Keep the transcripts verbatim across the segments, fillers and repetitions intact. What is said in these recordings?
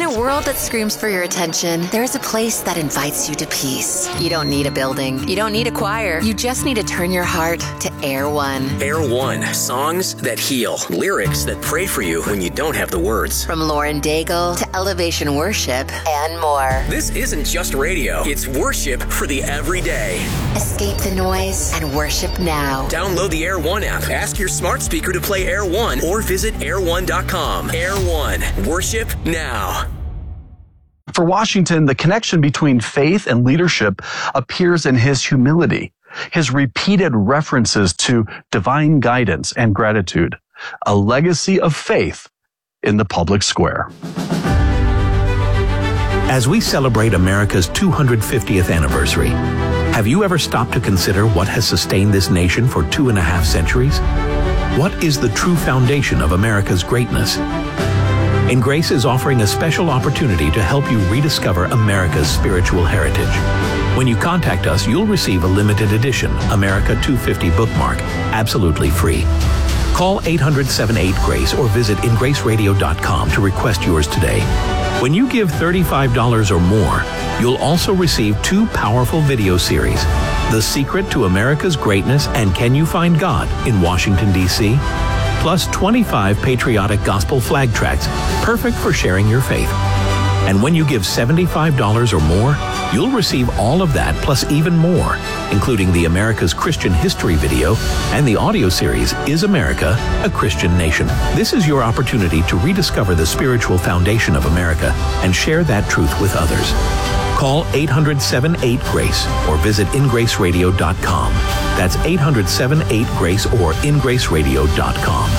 a world that screams for your attention, there's a place that invites you to peace. You don't need a building. You don't need a choir. You just need to turn your heart to Air One. Air One. Songs that heal. Lyrics that pray for you when you don't have the words. From Lauren Daigle to Elevation Worship and more. This isn't just radio. It's worship for the everyday. Escape the noise and worship now. Download the Air One app. Ask your smart speaker to play Air One or visit air one dot com. Air One. Worship now. For Washington, the connection between faith and leadership appears in his humility, his repeated references to divine guidance and gratitude, a legacy of faith in the public square. As we celebrate America's two hundred fiftieth anniversary, have you ever stopped to consider what has sustained this nation for two and a half centuries? What is the true foundation of America's greatness? In Grace is offering a special opportunity to help you rediscover America's spiritual heritage. When you contact us, you'll receive a limited edition America two fifty bookmark, absolutely free. Call eight hundred, seven eight, GRACE or visit in grace radio dot com to request yours today. When you give thirty-five dollars or more, you'll also receive two powerful video series, The Secret to America's Greatness and Can You Find God in Washington, D C, plus twenty-five patriotic gospel flag tracts, perfect for sharing your faith. And when you give seventy-five dollars or more, you'll receive all of that plus even more, including the America's Christian History video and the audio series, Is America a Christian Nation? This is your opportunity to rediscover the spiritual foundation of America and share that truth with others. Call eight hundred, seven eight, GRACE or visit in grace radio dot com. That's eight hundred, seven eight, GRACE or in grace radio dot com.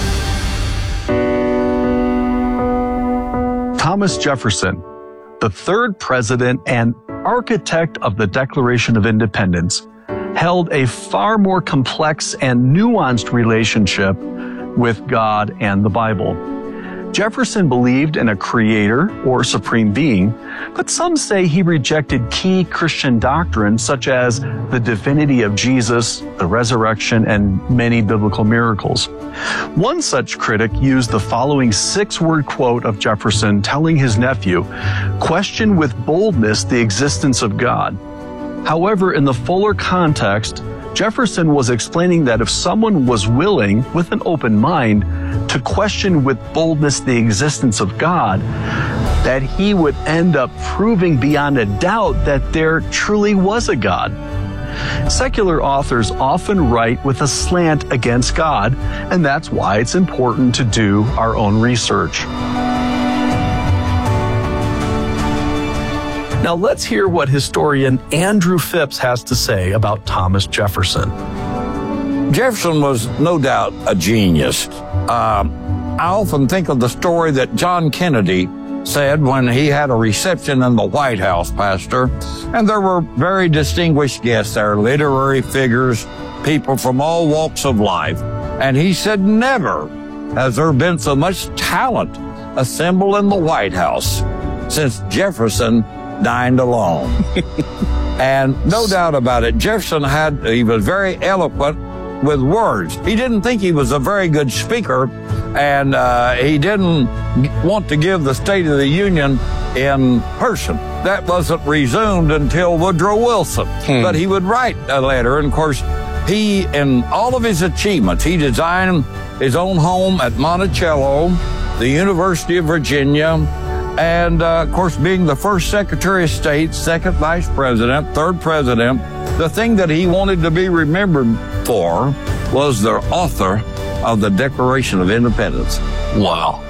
Thomas Jefferson, the third president and architect of the Declaration of Independence, held a far more complex and nuanced relationship with God and the Bible. Jefferson believed in a creator or supreme being, but some say he rejected key Christian doctrines such as the divinity of Jesus, the resurrection, and many biblical miracles. One such critic used the following six-word quote of Jefferson telling his nephew, "Question with boldness the existence of God." However, in the fuller context, Jefferson was explaining that if someone was willing, with an open mind, to question with boldness the existence of God, that he would end up proving beyond a doubt that there truly was a God. Secular authors often write with a slant against God, and that's why it's important to do our own research. Now let's hear what historian Andrew Phipps has to say about Thomas Jefferson. Jefferson was no doubt a genius. Uh, I often think of the story that John Kennedy said when he had a reception in the White House, Pastor, and there were very distinguished guests there, literary figures, people from all walks of life. And he said, never has there been so much talent assembled in the White House since Jefferson dined alone. And no doubt about it, Jefferson had, he was very eloquent with words. He didn't think he was a very good speaker, and uh, he didn't want to give the State of the Union in person. That wasn't resumed until Woodrow Wilson. Hmm. But he would write a letter, and of course, he, in all of his achievements, he designed his own home at Monticello, the University of Virginia, and, uh, of course, being the first Secretary of State, second Vice President, third President, the thing that he wanted to be remembered for was the author of the Declaration of Independence. Wow.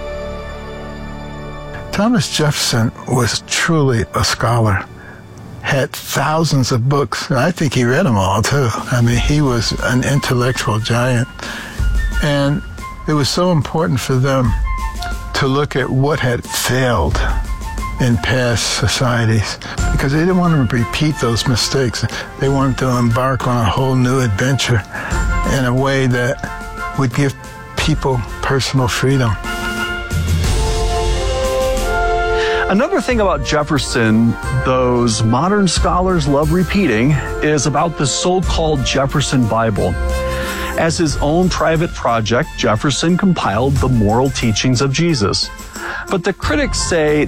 Thomas Jefferson was truly a scholar, had thousands of books, and I think he read them all, too. I mean, he was an intellectual giant, and it was so important for them to look at what had failed in past societies, because they didn't want to repeat those mistakes. They wanted to embark on a whole new adventure in a way that would give people personal freedom. Another thing about Jefferson, those modern scholars love repeating, is about the so-called Jefferson Bible. As his own private project, Jefferson compiled the moral teachings of Jesus. But the critics say